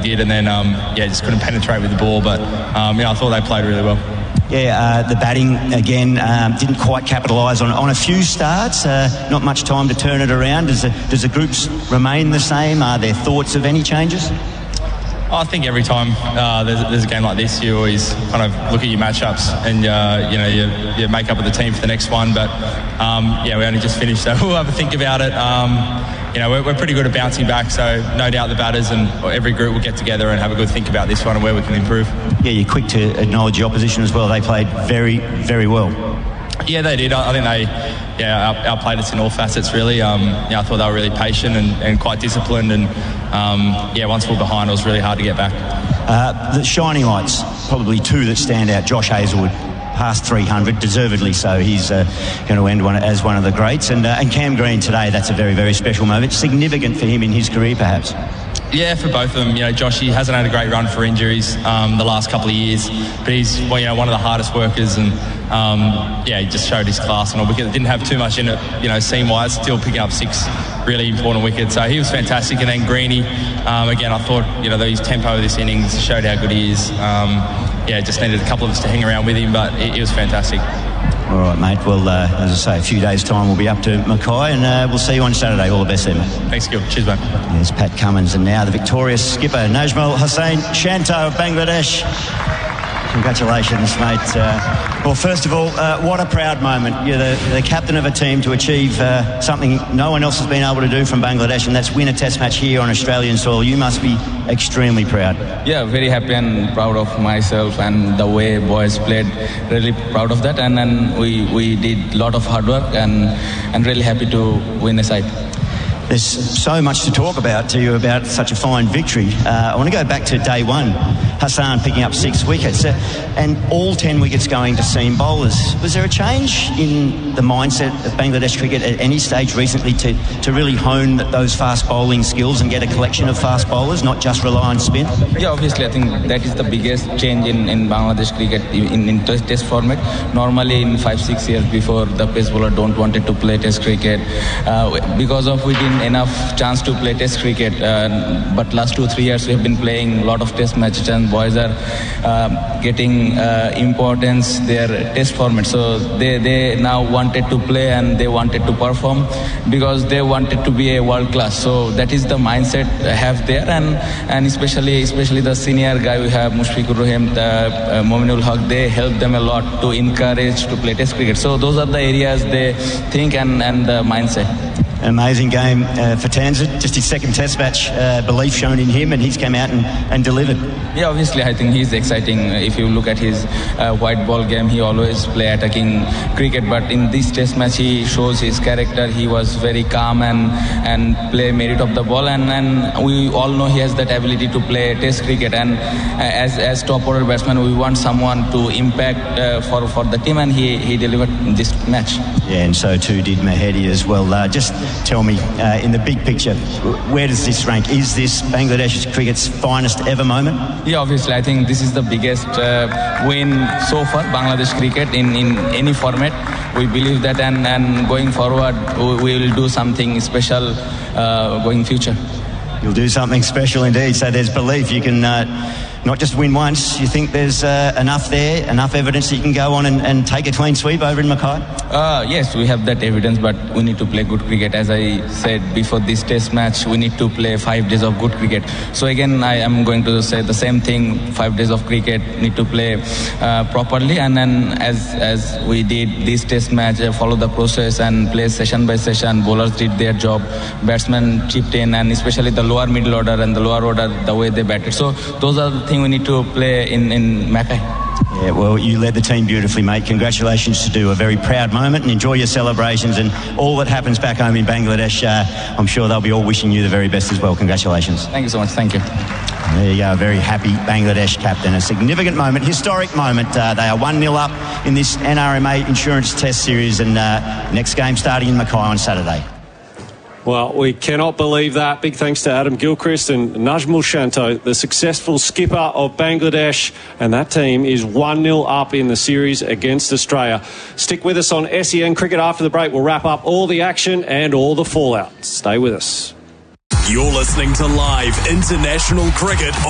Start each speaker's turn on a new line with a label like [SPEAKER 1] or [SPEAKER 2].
[SPEAKER 1] did, and then just couldn't penetrate with the ball. But I thought they played really well.
[SPEAKER 2] Yeah, the batting again didn't quite capitalise on a few starts. Not much time to turn it around. Does the groups remain the same? Are there thoughts of any changes?
[SPEAKER 1] I think every time there's a game like this, you always kind of look at your matchups and you make up with the team for the next one. But we only just finished, so we'll have a think about it. We're pretty good at bouncing back, so no doubt the batters and every group will get together and have a good think about this one and where we can improve. Yeah, you're quick to acknowledge the opposition as well. They played very, very well. Yeah, they did. I think they outplayed us in all facets, really. I thought they were really patient and quite disciplined. And, once we were behind, it was really hard to get back. The shining lights, probably two that stand out. Josh Hazlewood, past 300, deservedly so. He's going to end as one of the greats. And Cam Green today, that's a very, very special moment. Significant for him in his career, perhaps. Yeah, for both of them. Joshy hasn't had a great run for injuries the last couple of years, but he's one of the hardest workers, and he just showed his class on a wicket. Didn't have too much in it, seam-wise, still picking up 6 really important wickets. So he was fantastic. And then Greeny, again, I thought his tempo of this innings showed how good he is. Just needed a couple of us to hang around with him, but it was fantastic. All right, mate. Well, as I say, a few days' time we'll be up to Mackay, and we'll see you on Saturday. All the best there, mate. Thanks, Gil. Cheers, mate. There's Pat Cummins, and now the victorious skipper, Najmul Hossain Shanto of Bangladesh. Congratulations, mate. Well, first of all, what a proud moment. You're the captain of a team to achieve something no one else has been able to do from Bangladesh, and that's win a test match here on Australian soil. You must be extremely proud.
[SPEAKER 3] Yeah, very happy and proud of myself and the way boys played. Really proud of that, and then we did a lot of hard work and really happy to win a side.
[SPEAKER 2] There's so much to talk about such a fine victory. I want to go back to day one. Hassan picking up 6 wickets and all 10 wickets going to seam bowlers. Was there a change in the mindset of Bangladesh cricket at any stage recently to really hone those fast bowling skills and get a collection of fast bowlers, not just rely on spin?
[SPEAKER 3] Yeah, obviously I think that is the biggest change in Bangladesh cricket in test format. Normally in 5-6 years before, the pace bowler don't wanted to play test cricket because of we didn't enough chance to play test cricket, but last 2-3 years we have been playing a lot of test matches, and boys are getting importance their test format, so they now wanted to play and they wanted to perform because they wanted to be a world class. So that is the mindset I have there, and especially the senior guy we have, Mushfiqur Rahim, Mominul Haq, they help them a lot to encourage to play test cricket. So those are the areas they think and the mindset.
[SPEAKER 2] Amazing game for Tanzit. Just his second test match, belief shown in him, and he's come out and delivered.
[SPEAKER 3] Yeah, obviously I think he's exciting. If you look at his white ball game, he always play attacking cricket, but in this test match he shows his character. He was very calm and play merit of the ball, and we all know he has that ability to play test cricket, and as top order batsman we want someone to impact for the team, and he delivered this match.
[SPEAKER 2] Yeah, and so too did Mahedi as well. Just tell me, in the big picture, where does this rank? Is this Bangladesh cricket's finest ever moment?
[SPEAKER 3] Yeah, obviously, I think this is the biggest win so far, Bangladesh cricket in any format. We believe that, and going forward, we will do something special going future.
[SPEAKER 2] You'll do something special indeed. So there's belief you can not just win once. You think there's enough evidence that you can go on and take a clean sweep over in Mackay?
[SPEAKER 3] Yes, we have that evidence, but we need to play good cricket. As I said before this test match, we need to play 5 days of good cricket. So again, I am going to say the same thing, 5 days of cricket, need to play properly, and then as we did this test match, follow the process and play session by session. Bowlers did their job, batsmen chipped in, and especially the lower middle order and the lower order, the way they batted. So those are the things we need to play in Mackay.
[SPEAKER 2] Yeah, well, you led the team beautifully, mate. Congratulations to do. A very proud moment, and enjoy your celebrations and all that happens back home in Bangladesh. I'm sure they'll be all wishing you the very best as well. Congratulations.
[SPEAKER 3] Thank you so much. Thank you.
[SPEAKER 2] There you go, a very happy Bangladesh captain. A significant moment, historic moment. They are 1-0 up in this NRMA Insurance Test Series, and next game starting in Mackay on Saturday.
[SPEAKER 4] Well, we cannot believe that. Big thanks to Adam Gilchrist and Najmul Shanto, the successful skipper of Bangladesh, and that team is 1-0 up in the series against Australia. Stick with us on SEN Cricket. After the break, we'll wrap up all the action and all the fallout. Stay with us.
[SPEAKER 5] You're listening to Live International Cricket